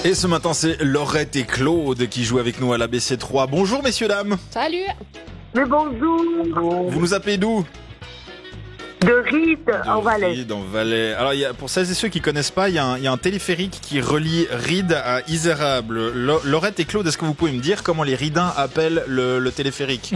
Et ce matin, c'est Laurette et Claude qui jouent avec nous à l'ABC3. Bonjour messieurs, dames. Salut. Mais bonjour. Vous nous appelez d'où? De Ried en Valais. Ried en Valais. Alors, pour celles et ceux qui connaissent pas, il y a un téléphérique qui relie Ried à Isérable. Laurette et Claude, est-ce que vous pouvez me dire comment les Riedins appellent le téléphérique?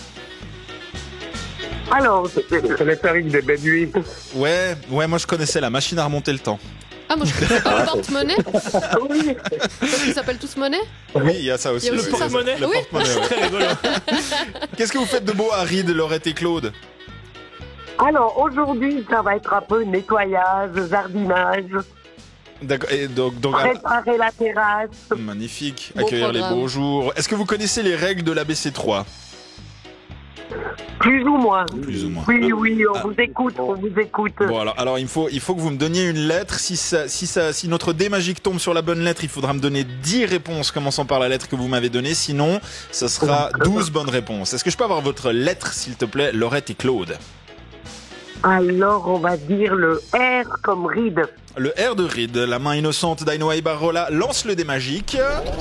Alors, Le téléphérique des Béduits. Ouais, moi je connaissais la machine à remonter le temps. Ah, moi je connais pas le porte-monnaie. oui. Parce qu'ils s'appellent tous monnaie. Oui, il y a ça aussi. Il y a aussi Le ça. porte-monnaie. Le Oui. porte-monnaie, ouais. Très rigolo. Qu'est-ce que vous faites de beau à Ried, Laurette et Claude? Alors, aujourd'hui, ça va être un peu nettoyage, jardinage, D'accord. Et donc préparer la terrasse. magnifique. Beau Accueillir programme. les beaux jours. Est-ce que vous connaissez les règles de l'ABC3? Plus ou moins. Plus ou moins. Oui, on vous écoute, on vous écoute. Bon alors il faut que vous me donniez une lettre. Si notre dé magique tombe sur la bonne lettre, il faudra me donner 10 réponses commençant par la lettre que vous m'avez donnée. Sinon, ce sera 12 bonnes réponses. Est-ce que je peux avoir votre lettre, s'il te plaît, Laurette et Claude? Alors, on va dire le R comme ride. Le R de Ried, la main innocente d'Ainoa Ibarrola lance le dé magique.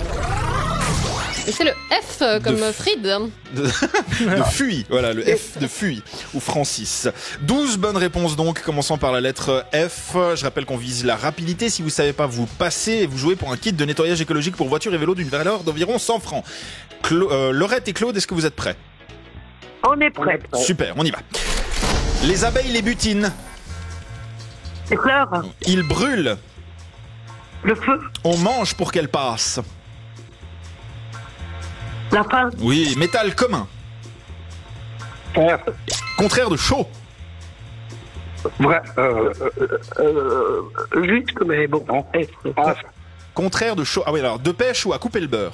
Et c'est le F comme Fried. De Fuy, voilà, le F de Fuy, ou Francis. 12 bonnes réponses donc, commençant par la lettre F. Je rappelle qu'on vise la rapidité. Si vous savez pas, vous passez et vous jouez pour un kit de nettoyage écologique pour voitures et vélos d'une valeur d'environ 100 francs. Laurette et Claude, est-ce que vous êtes prêts? On est prêt. Super, on y va. Les abeilles les butinent. Les fleurs, Ils brûlent. le feu, On mange pour qu'elles passent. la faim, Oui, métal commun. Faire. Contraire de chaud. Vrai. juste, mais bon. Non. Ah, Contraire de chaud. Ah oui, alors de pêche ou à couper le beurre.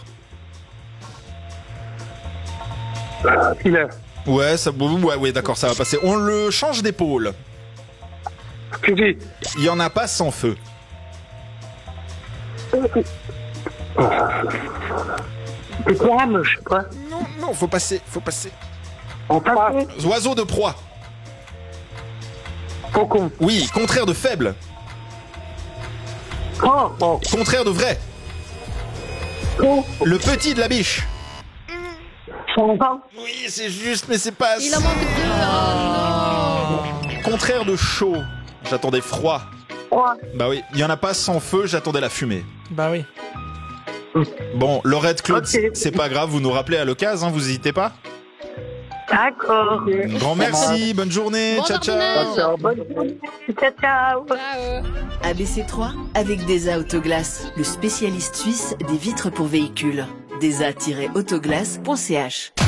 filet. Ouais, ouais, d'accord, ça va passer. On le change d'épaule. Fusil. Il y en a pas sans feu. Des flammes, je sais pas. Non, faut passer. En face. Oiseau de proie. Cocon. Oui, contraire de faible. Oh, Contraire de vrai. Le petit de la biche. chantant, Oui, c'est juste, mais c'est pas... Il en manque deux. Oh Contraire de chaud. J'attendais froid. froid, Bah oui, il y en a pas sans feu, j'attendais la fumée. Bah oui. Bon, Laurette, Claude, Ok. c'est pas grave, vous nous rappelez à l'occasion, vous hésitez pas. d'accord. Un grand merci, bonne journée, Bon ciao ciao. jardinage. Bonne journée. Ciao, ciao. Ciao. ABC3 avec DESA Autoglace, le spécialiste suisse des vitres pour véhicules. DESA-autoglace.ch